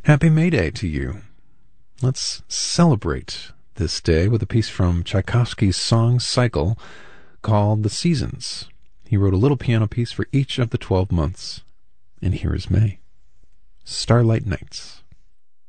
Happy May Day to you. Let's celebrate this day with a piece from Tchaikovsky's song cycle called The Seasons. He wrote a little piano piece for each of the 12 months. And here is May. Starlight Nights.